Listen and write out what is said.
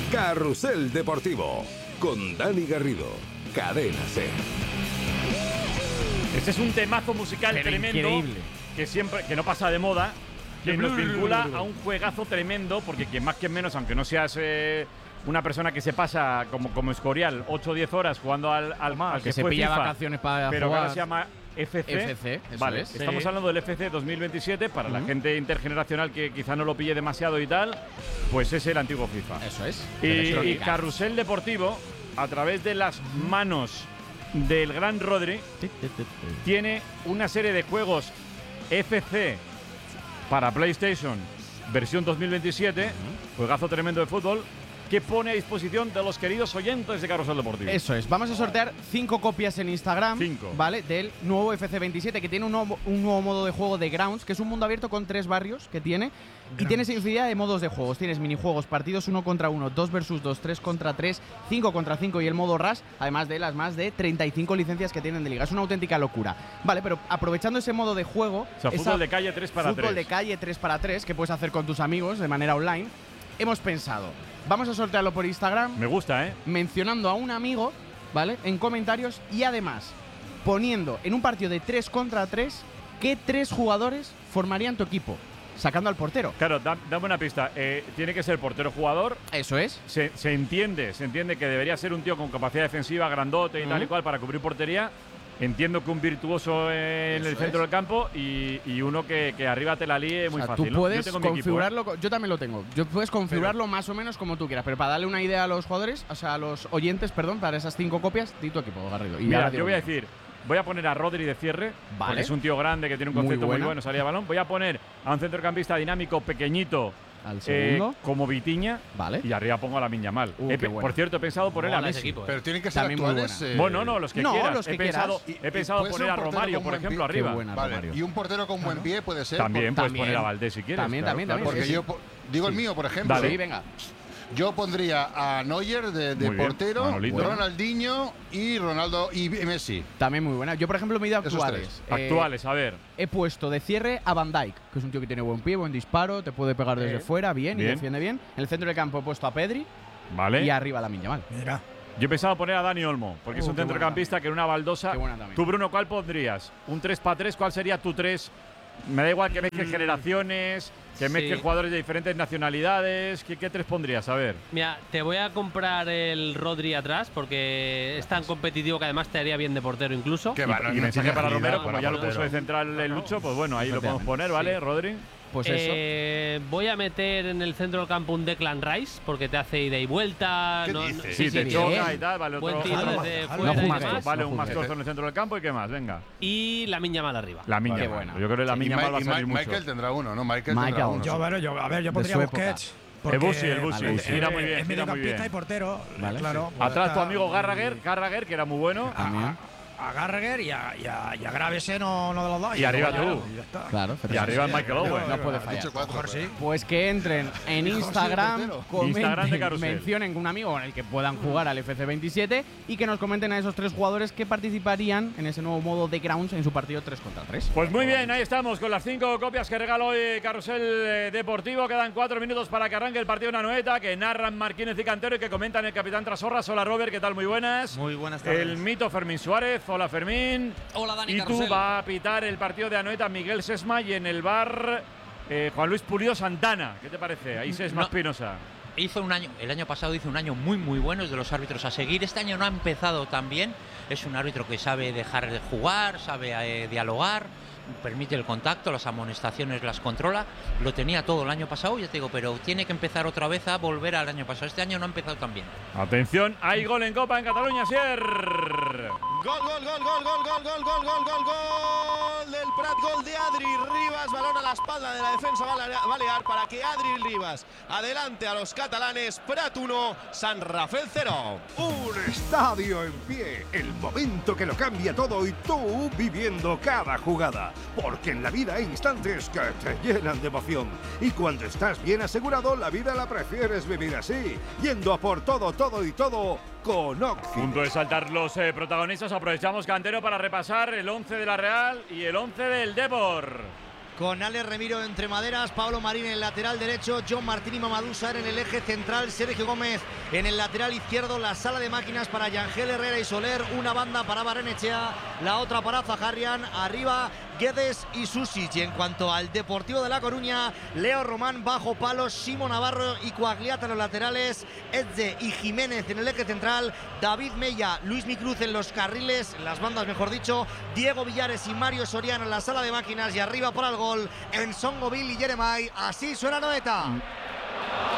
Carrusel Deportivo con Dani Garrido, Cadena SER. Este es un temazo musical pero tremendo, increíble, que no pasa de moda, que nos vincula a un juegazo tremendo, porque quien más, quien menos, aunque no seas una persona que se pasa como Escorial 8 o 10 horas jugando al que se pilla FIFA, vacaciones para pero jugar. Que ahora se llama FC. Vale, estamos hablando del FC 2027. Para la gente intergeneracional que quizá no lo pille demasiado y tal, pues es el antiguo FIFA. Eso es. Y Carrusel Deportivo, a través de las manos del gran Rodri, tiene una serie de juegos FC para PlayStation, versión 2027, juegazo tremendo de fútbol, que pone a disposición de los queridos oyentes de Carrusel Deportivo. Eso es. Vamos a sortear 5 copias en Instagram, 5, ¿vale? Del nuevo FC27, que tiene un nuevo modo de juego de Grounds, que es un mundo abierto con 3 barrios que tiene. Y tienes infinidad de modos de juegos. Tienes minijuegos, partidos 1 contra 1, 2 versus 2, 3 contra 3, 5 contra 5 y el modo Rush, además de las más de 35 licencias que tienen de liga. Es una auténtica locura. Vale, pero aprovechando ese modo de juego… O sea, fútbol de calle 3 para 3. Fútbol de calle 3 para 3, que puedes hacer con tus amigos de manera online. Hemos pensado… Vamos a sortearlo por Instagram. Me gusta, ¿eh? Mencionando a un amigo, ¿vale? En comentarios y además poniendo en un partido de 3 contra 3 qué 3 jugadores formarían tu equipo, sacando al portero. Claro, dame una pista. Tiene que ser portero jugador. Eso es. Se entiende que debería ser un tío con capacidad defensiva, grandote y tal y cual para cubrir portería. Entiendo que un virtuoso en el centro del campo y uno que arriba te la líe muy fácil. Tú puedes yo tengo configurarlo, equipo, yo también lo tengo. Yo puedes configurarlo más o menos como tú quieras, pero para darle una idea a los jugadores, o sea, a los oyentes, perdón, para esas 5 copias, di tu equipo, Garrido. Y mira, yo voy a decir, voy a poner a Rodri de cierre, porque es un tío grande que tiene un concepto muy bueno, salida de balón. Voy a poner a un centrocampista dinámico pequeñito, al segundo, como Vitiña, vale, y arriba pongo a Lamine Yamal. Por cierto, he pensado poner a Messi. Pero tienen que ser actuales. Bueno, no, los que quieras. Los que he pensado poner a Romario, por ejemplo, arriba. Vale. Y un portero con buen pie puede ser. También puedes poner a Valdés si quieres. También. Porque yo digo el mío, por ejemplo. Sí, venga. Yo pondría a Neuer de portero, Ronaldinho y Ronaldo y Messi. También muy buena. Yo, por ejemplo, me he ido actuales. Actuales, a ver. He puesto de cierre a Van Dijk, que es un tío que tiene buen pie, buen disparo, te puede pegar desde fuera, bien, y defiende bien. En el centro del campo he puesto a Pedri. Vale. Y arriba a Lamine Yamal. Mira. Yo he pensado poner a Dani Olmo, porque es un centrocampista que en una baldosa… Tú, Bruno, ¿cuál pondrías? ¿Un 3-3? ¿Cuál sería tu 3? Me da igual que mezcles generaciones, que mezcles jugadores de diferentes nacionalidades. ¿Qué 3 pondrías? A ver. Mira, te voy a comprar el Rodri atrás porque es tan competitivo que además te haría bien de portero incluso. Y mensaje para Romero, como ya lo puso de central el Lucho, pues bueno, ahí lo podemos poner, ¿vale, Rodri? Pues eso. Voy a meter en el centro del campo un Declan Rice porque te hace ida y vuelta. ¿Qué dices? Sí, te choca y tal. Vale, buen tiro desde fuera y demás. Vale, un mascozo en el centro del campo y qué más, venga. Y Lamine Yamal arriba. Lamine Yamal. Yo creo que Lamine Yamal va a salir mucho. Michael tendrá uno, ¿no? Michael tendrá uno. Yo pondría Busquets. El Busi. Mira muy bien. Es mediocampista y portero. Vale, claro. Atrás tu amigo Gallagher, que era muy bueno. A Gallagher y a Gravese, no de los dos. Y arriba tú. Claro, y arriba Michael Owen. No puede fallar. Pues que entren en Instagram, comenten, mencionen un amigo con el que puedan jugar al FC27 y que nos comenten a esos 3 jugadores que participarían en ese nuevo modo de Grounds en su partido 3 contra 3. Pues muy bien, ahí estamos con las 5 copias que regala hoy Carrusel Deportivo. Quedan 4 minutos para que arranque el partido en Anoeta, que narran Marquínez y Cantero y que comentan el capitán Trasorras. Hola, Robert, ¿qué tal? Muy buenas. Muy buenas tardes. El mito Fermín Suárez. Hola, Fermín. Hola, Dani. Y Carrusel. tú va a pitar el partido de Anoeta Miguel Sesma y en el bar Juan Luis Pulido Santana. ¿Qué te parece? Ahí Sesma Espinosa. El año pasado hizo un año muy bueno, es de los árbitros a seguir. Este año no ha empezado tan bien. Es un árbitro que sabe dejar de jugar, sabe dialogar, permite el contacto, las amonestaciones las controla. Lo tenía todo el año pasado, ya te digo, pero tiene que empezar otra vez a volver al año pasado. Este año no ha empezado tan bien. Atención, hay gol en Copa en Cataluña, Sier. Gol del Prat, gol de Adri Ribas, balón a la espalda de la defensa balear para que Adri Ribas adelante a los catalanes. Prat 1, San Rafael 0. Un estadio en pie, el momento que lo cambia todo y tú viviendo cada jugada, porque en la vida hay instantes que te llenan de emoción y cuando estás bien asegurado la vida la prefieres vivir así, yendo a por todo con Oxy. Punto de saltar los protagonistas. Aprovechamos, Cantero, para repasar el 11 de la Real y el 11 del Depor. con Alex Remiro entre maderas, Pablo Marín en el lateral derecho, John Martín y Mamadou Sarr en el eje central, Sergio Gómez en el lateral izquierdo, la sala de máquinas para Yangel Herrera y Soler, una banda para Barrenechea, la otra para Zaharrian, arriba Guedes y Susic. Y en cuanto al Deportivo de La Coruña, Leo Román bajo palos, Simo Navarro y Coagliata en los laterales, Edze y Jiménez en el eje central, David Mella, Luis Micruz en los carriles, en las bandas mejor dicho, Diego Villares y Mario Soriano en la sala de máquinas y arriba para el gol, Ensongo Bill y Jeremai. Así suena Noeta.